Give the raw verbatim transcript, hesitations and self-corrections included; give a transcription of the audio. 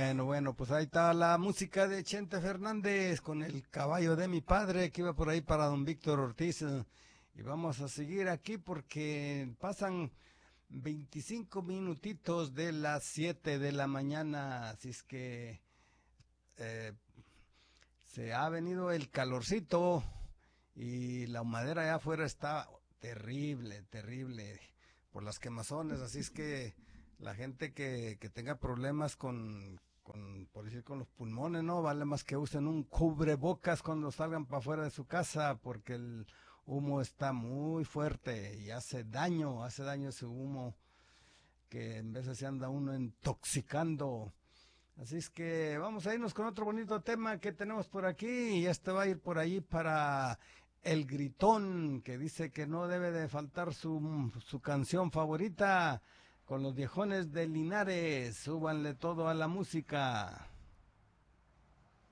Bueno, bueno, pues ahí está la música de Chente Fernández con el caballo de mi padre que iba por ahí para don Víctor Ortiz. eh, Y vamos a seguir aquí porque pasan veinticinco minutitos de las siete de la mañana, así es que eh, se ha venido el calorcito y la humadera allá afuera está terrible, terrible por las quemazones, así es que la gente que, que tenga problemas con, con, por decir, con los pulmones, ¿no? Vale más que usen un cubrebocas cuando salgan para afuera de su casa, porque el humo está muy fuerte y hace daño, hace daño ese humo, que en veces se anda uno intoxicando. Así es que vamos a irnos con otro bonito tema que tenemos por aquí y este va a ir por ahí para El Gritón, que dice que no debe de faltar su, su canción favorita con los viejones de Linares. Súbanle todo a la música.